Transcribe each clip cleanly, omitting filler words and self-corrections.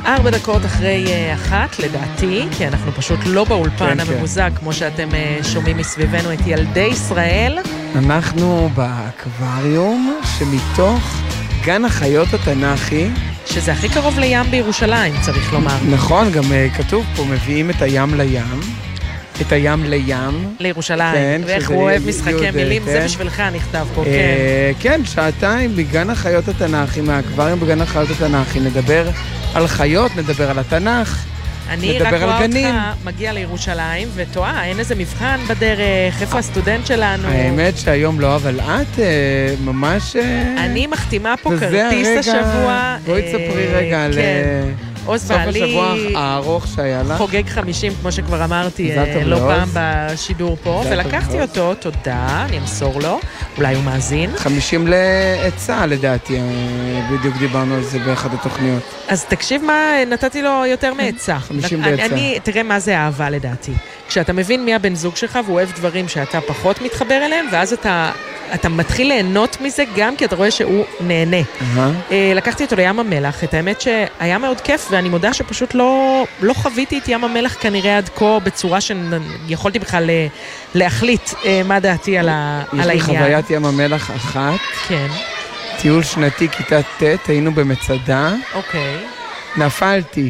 4 דקות אחרי 1, לדעתי, כי אנחנו פשוט לא באולפן הממוזג, כמו שאתם שומעים מסביבנו את ילדי ישראל. אנחנו באקווריום שמתוך גן החיות התנ"כי. שזה הכי קרוב לים בירושלים, צריך לומר. נכון, גם כתוב פה, מביאים את הים לים. את הים לים. לירושלים. כן, ואיך הוא אוהב משחקי מילים, זה בשבילך נכתב פה, כן. כן, שעתיים בגן החיות התנ"כי, מהאקווריום בגן החיות התנ"כי, נדבר על חיות, נדבר על התנ"ך, אני רק רואה אותך מגיע לירושלים וטועה, אין איזה מבחן בדרך, איפה הסטודנט שלנו? האמת שהיום לא, אבל את ממש... אני מחתימה פה כרטיס השבוע. בואי תספרי רגע על... עוז סוף השבוע הארוך שהיה לך. חוגג 50, כמו שכבר אמרתי, לא פעם בשידור פה, ולקחתי אותו, תודה, אני אמסור לו, אולי הוא מאזין. 50 לעצה, לדעתי, בדיוק דיברנו על זה באחת התוכניות. אז תקשיב מה, נתתי לו יותר מעצה. 50 לעצה. תראה מה זה אהבה, לדעתי. כשאתה מבין מי הבן זוג שלך, והוא אוהב דברים שאתה פחות מתחבר אליהם, ואז אתה מתחיל ליהנות מזה גם כי אתה רואה שהוא נהנה. לקחתי אותו לים המלח, את האמת שהיה מאוד כיף, ואני מודה שפשוט לא חוויתי את ים המלח כנראה עד כה בצורה שיכולתי בכלל להחליט מה דעתי על העניין. יש לי חוויית ים המלח אחת. כן. טיול שנתי כיתה ט', היינו במצדה. אוקיי. נפלתי.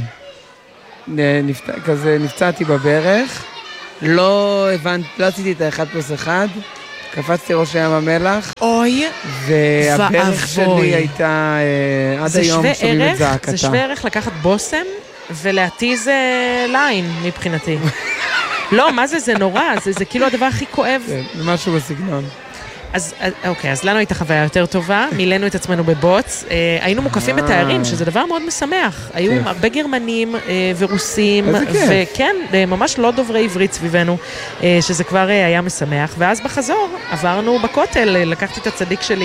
כזה נפצעתי בברך. לא עשיתי את ה1+1. קפצתי ראש ים המלח. אוי, והברך שלי הייתה עד היום שומעים את זעקתה. זה שווה ערך לקחת בוסם ולהתיז ליין מבחינתי. לא, מה זה? זה נורא, זה כאילו הדבר הכי כואב. זה משהו בסגנון. אז אוקיי, אז לנו הייתה חוויה יותר טובה, מילאנו את עצמנו בבוץ, היינו מוקפים בתיירים, שזה דבר מאוד משמח, היו הרבה גרמנים ורוסים, וכן, ממש לא דוברי עברית סביבנו, שזה כבר היה משמח, ואז בחזור עברנו בכותל, לקחתי את הצדיק שלי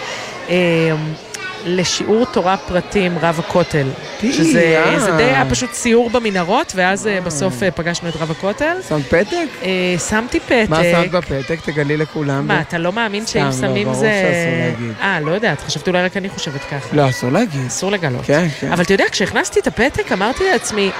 לשיעור תורה פרטים רב הכותל, שזה די היה פשוט סיור במנהרות, ואז בסוף פגשנו את רב הכותל. שמת פתק? שמתי פתק. מה שמת בפתק? תגלי לכולם. מה, אתה לא מאמין שאם שמים זה... לא יודעת, חשבתי אולי רק אני חושבת ככה. לא, אסור להגיד. אסור לגלות. כן, כן. אבל אתה יודע, כשהכנסתי את הפתק, אמרתי לעצמי,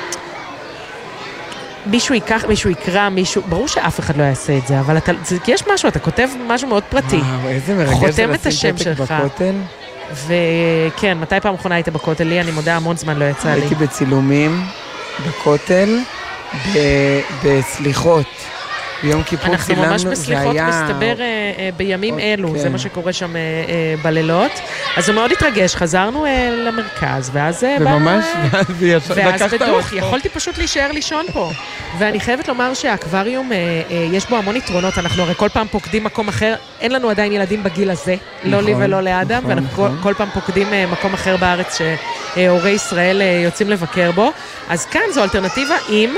מישהו ייקח, מישהו יקרא, מישהו... ברור שאף אחד לא יעשה את זה, אבל כי יש משהו, אתה כותב משהו מאוד פרטי. איזה מרגש זה לשים פתק בכותל. וכן, מתי פעם אחרונה היית בכותל? לי, אני מודה, המון זמן לא יצא לי. הייתי בצילומים בכותל, בסליחות. ביום כיפור צילמנו, אנחנו ממש בסליחות מסתבר בימים אלו, זה מה שקורה שם בלילות. אז הוא מאוד התרגש, חזרנו למרכז, ואז וממש, ואז בדוח, יכולתי פשוט להישאר לישון פה. ואני חייבת לומר שהאקווריום, יש בו המון יתרונות, אנחנו הרי כל פעם פוקדים מקום אחר, אין לנו עדיין ילדים בגיל הזה, לא לי ולא לאדם, ואנחנו כל פעם פוקדים מקום אחר בארץ שהורי ישראל יוצאים לבקר בו. אז כאן זו אלטרנטיבה עם...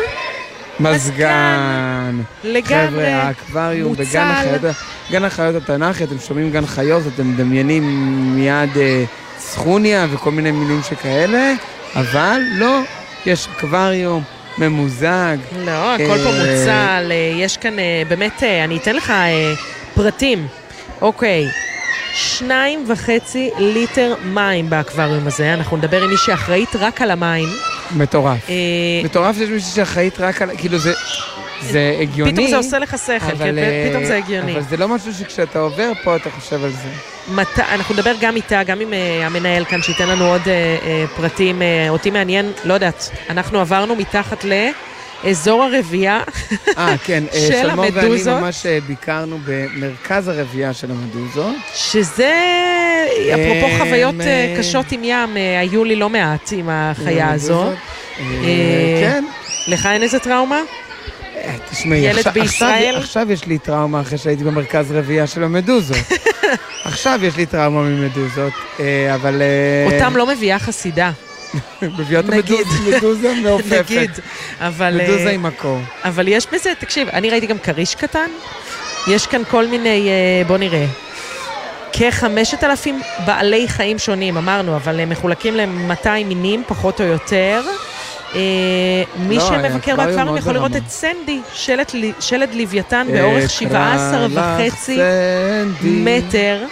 מזגן, לגמרי, חבר'ה, האקווריום בגן החיות התנ"כי, אתם שומעים גן חיות, אתם מדמיינים מיד סכוניה וכל מיני מילים שכאלה, אבל לא, יש אקווריום ממוזג. לא, הכל פה מוצל, יש כאן באמת, אני אתן לך פרטים, אוקיי, 2.5 ליטר מים באקווריום הזה, אנחנו נדבר עם מי שאחראית רק על המים. מטורף. מטורף שיש מישהו שאחראית רק על... כאילו זה הגיוני. פתאום זה עושה לך שכל, פתאום זה הגיוני. אבל זה לא משהו שכשאתה עובר פה אתה חושב על זה. אנחנו נדבר גם איתה, גם עם המנהל כאן, שייתן לנו עוד פרטים. אותי מעניין, לא יודעת, אנחנו עברנו מתחת לאזור הרבייה כן, של שלמה המדוזות. ואני ממש ביקרנו במרכז הרבייה של המדוזות. שזה, אפרופו חוויות קשות עם ים, היו לי לא מעט עם החיה הזאת. כן. לך אין איזה טראומה? תשמעי, עכשיו יש לי טראומה אחרי שהייתי במרכז רבייה של המדוזות. עכשיו יש לי טראומה ממדוזות, אבל... אותם לא מביאה חסידה. מביאה את המדוזה מעופפת. נגיד, אבל... מדוזה עם מקור. אבל יש בזה, תקשיב, אני ראיתי גם קריש קטן, יש כאן כל מיני, בוא נראה, כ-5,000 בעלי חיים שונים, אמרנו, אבל הם מחולקים ל-200 מינים, פחות או יותר. מי שמבקר באקווריום יכול לראות את סנדי, שלד לוויתן באורך 17.5 מטר.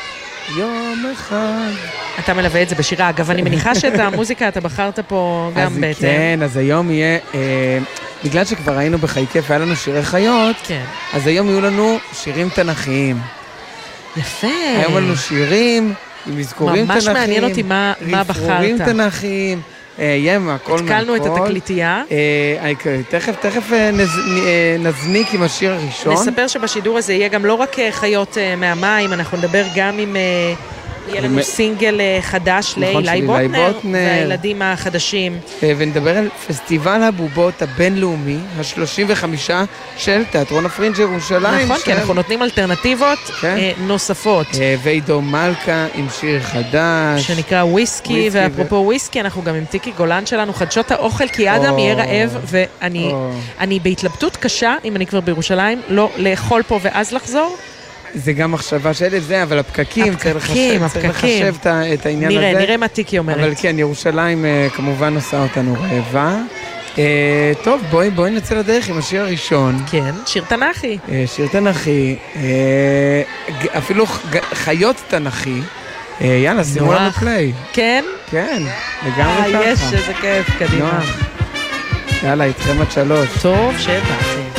יום אחד. אתה מלווה את זה בשירה. אגב, אני מניחה שאת המוזיקה אתה בחרת פה גם בהתאם. כן, אז היום יהיה, בגלל שכבר היינו בחי כיף, היה לנו שירי חיות, כן. אז היום יהיו לנו שירים תנכיים. יפה. היום לנו שירים עם אזכורים תנכיים. ממש מעניין אותי מה בחרת. רפרורים תנכיים. יהיה מהכל. התקלנו את התקליטייה. תכף נזניק עם השיר הראשון. נספר שבשידור הזה יהיה גם לא רק חיות מהמים, אנחנו נדבר גם עם... יהיה לנו סינגל חדש לאילי בוטנר והילדים החדשים. ונדבר על פסטיבל הבובות הבינלאומי, ה-35 של תיאטרון הפרינג' ירושלים. נכון, כי אנחנו נותנים אלטרנטיבות נוספות. ועידו מלכה עם שיר חדש. שנקרא וויסקי, ואפרופו וויסקי, אנחנו גם עם טיקי גולן שלנו, חדשות האוכל, כי אדם יהיה רעב, ואני בהתלבטות קשה, אם אני כבר בירושלים, לא לאכול פה ואז לחזור. זה גם מחשבה של זה, אבל הפקקים, צריך לחשב את העניין הזה. נראה מה טיקי אומרת. אבל כן, ירושלים כמובן עושה אותנו רעבה. טוב, בואי נצא לדרך עם השיר הראשון. כן, שיר תנכי. שיר תנכי, אפילו חיות תנכי. יאללה, שימו לנו פליי. כן? כן, לגמרי ככה. יש, איזה כיף, קדימה. יאללה, איתכם עד 3. טוב, שבאתם.